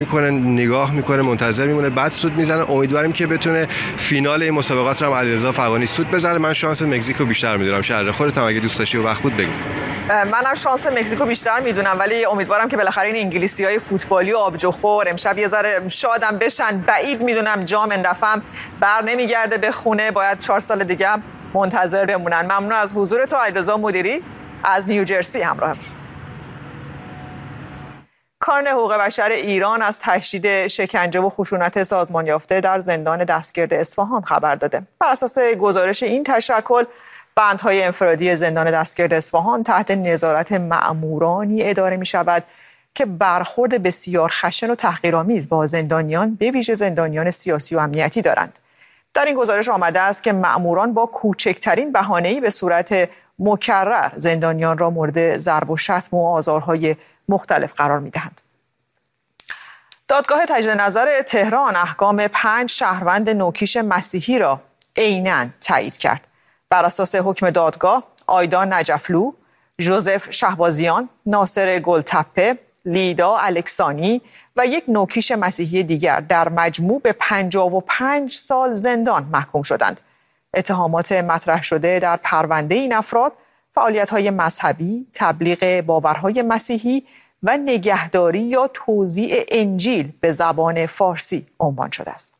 میکنه، نگاه میکنه، منتظر میمونه، بعد سود میزنه. امیدواریم که بتونه فینال این مسابقات رو هم علیرضا فغانی سود بزنه. من شانس مکزیکو بیشتر میدونم. شهر خودت هم اگه دوست داشتی و وقت بود بگو. منم شانس مکزیکو بیشتر میدونم، ولی امیدوارم که بالاخره این انگلیسی‌های فوتبالی و آبجوخور امشب یه ذره شادم بشن. بعید میدونم جام این دفعه بر نمیگرده به خونه، باید 4 سال دیگه منتظر بمونن. ممنون از حضور تو علیرضا مدیری از نیوجرسی همراه. کانون حقوق بشر ایران از تشدید شکنجه و خشونت سازمان یافته در زندان دستگرد اصفهان خبر داده. بر اساس گزارش این تشکل، بندهای انفرادی زندان دستگرد اصفهان تحت نظارت مأمورانی اداره می شود که برخورد بسیار خشن و تحقیرآمیز با زندانیان، به ویژه زندانیان سیاسی و امنیتی دارند. در این گزارش آمده است که مأموران با کوچکترین بهانه‌ای به صورت مکرر زندانیان را مورد ضرب و شتم و آزارهای مختلف قرار می‌دهند. دادگاه تجدید نظر تهران احکام 5 شهروند نوکیش مسیحی را عیناً تایید کرد. بر اساس حکم دادگاه، آیدا نجفلو، ژوزف شهبازیان، ناصر گلتپه، لیدا الکسانی و یک نوکیش مسیحی دیگر در مجموع به 55 سال زندان محکوم شدند. اتهامات مطرح شده در پرونده این افراد فعالیت‌های مذهبی، تبلیغ باورهای مسیحی و نگهداری یا توزیع انجیل به زبان فارسی عنوان شده است.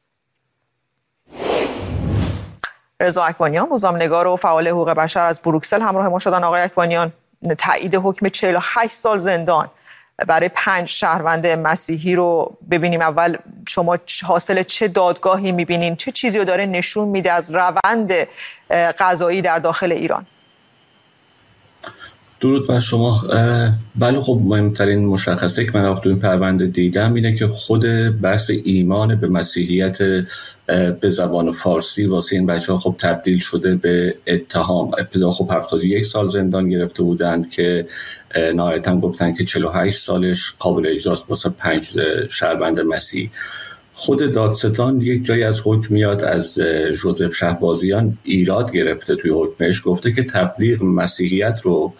رضا اکبانیان، روزنامه‌نگار و فعال حقوق بشر از بروکسل همراه ما شدن. آقای اکبانیان، تایید حکم 48 سال زندان برای 5 شهروند مسیحی رو ببینیم. اول شما حاصل چه دادگاهی می‌بینین؟ چه چیزی رو داره نشون میده از روند قضایی در داخل ایران؟ درود بر شما. بله، خب مهمترین مشخصه که من تو این پرونده دیدم اینه که خود بحث ایمان به مسیحیت به زبان فارسی واسه این بچه‌ها خب تبدیل شده به اتهام. ابتدا خب 71 سال زندان گرفته بودند که نهایتاً گفتن که 48 سالش قابل اجراست واسه 5 شهروند مسیحی. خود دادستان یک جایی از حکم میاد از ژوزف شهبازیان ایراد گرفته توی حکمش، گفته که تبلیغ مسیحیت رو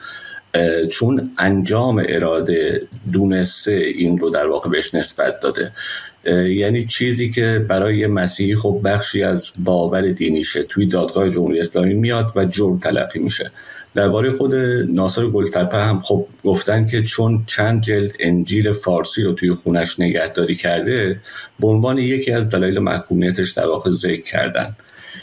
چون انجام اراده دونسته این رو در واقع بهش نسبت داده. یعنی چیزی که برای مسیحی خب بخشی از باور دینیشه توی دادگاه جمهوری اسلامی میاد و جرم تلقی میشه. درباره خود ناصر گلتپه هم خب گفتن که چون چند جلد انجیل فارسی رو توی خونش نگهداری کرده به عنوان یکی از دلایل محکومیتش در واقع ذکر کردن.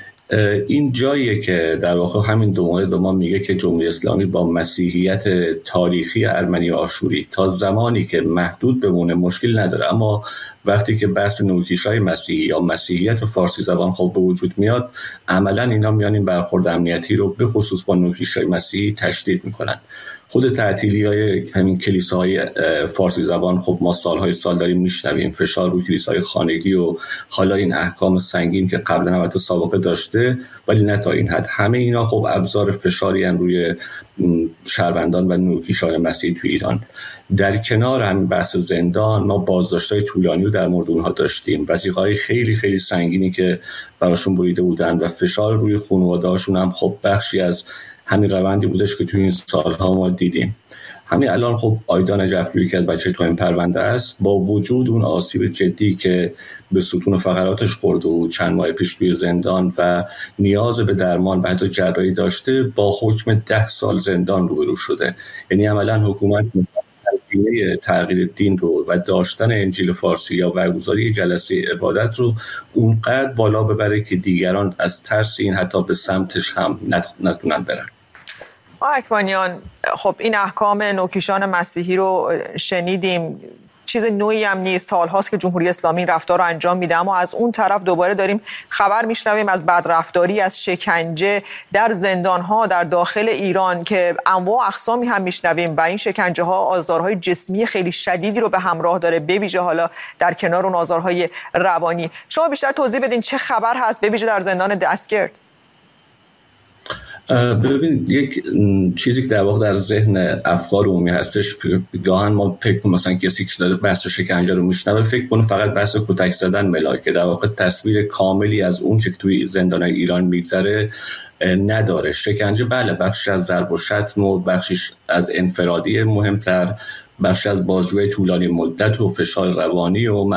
این جاییه که در واقع همین دو مورد به ما میگه که جمهوری اسلامی با مسیحیت تاریخی ارمنی و آشوری تا زمانی که محدود بمونه مشکل نداره، اما وقتی که بحث نوکیشای مسیحی یا مسیحیت فارسی زبان خب به وجود میاد، عملا اینا میان این برخورد امنیتی رو به خصوص با نوکیشای مسیحی تشدید میکنن. خود تعطیلی‌های همین کلیساهای فارسی زبان خب ما سالهای سال داریم میشنویم، فشار روی کلیساهای خانگی و حالا این احکام سنگین که قبلا هم سابقه داشته، ولی نه تا این حد. همه اینا خب ابزار فشاری هم روی شهروندان و نوکیشان مسیحی توی ایران. در کنار هم بحث زندان، ما بازداشت‌های طولانی رو در مورد اونها داشتیم، وثیقه‌های خیلی خیلی سنگینی که براشون بریده بودن و فشار روی خانواده‌هاشون هم خب بخشی از همین روندی بودش که توی این سالها ما دیدیم. همین الان خب آیدا نجفلویی که از بچه تو این پرونده است، با وجود اون آسیب جدی که به ستون فقراتش خورده و چند ماه پیش توی زندان و نیاز به درمان و حتی جراحی داشته، با حکم 10 سال زندان روبرو شده. یعنی عملاً حکومت تغییر دین رو و داشتن انجیل فارسی یا برگزاری جلسه عبادت رو اونقدر بالا ببره که دیگران از ترس این حتی به سمتش هم نتونن برن. اکبانیان، خب این احکام نوکیشان مسیحی رو شنیدیم، چیز نوعی هم نیست، سال‌هاست که جمهوری اسلامی رفتار رو انجام میده، اما از اون طرف دوباره داریم خبر میشنویم از بدرفتاری، از شکنجه در زندان‌ها در داخل ایران که انواع اقسامی هم میشنویم و این شکنجه‌ها آزارهای جسمی خیلی شدیدی رو به همراه داره، به ویژه حالا در کنار اون آزارهای روانی. شما بیشتر توضیح بدین چه خبر هست به ویژه در زندان دستگرد؟ ببین، یک چیزی که در واقع در ذهن افکار عمومی هستش، گاهن ما فکر کنیم مثلا کسی که داره بحث شکنجه رو میشنوه فکر کنه فقط بحث کتک زدن ملاک، که در واقع تصویر کاملی از اون چه که توی زندان‌های ایران میگذره نداره. شکنجه بله بخشش از ضرب و شتم و بخشش از انفرادی مهمتر، بخش از بازجویی طولانی مدت و فشار روانی و